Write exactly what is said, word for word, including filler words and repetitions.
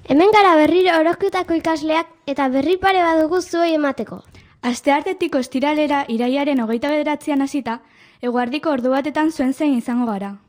Hemen gara berriro Orozketako ikasleak eta berri pare badugu zuei emateko. Asteartetik ostiralera irailaren hogeita bederatzian hasita, eguerdiko ordu batetan zuen zein izango gara.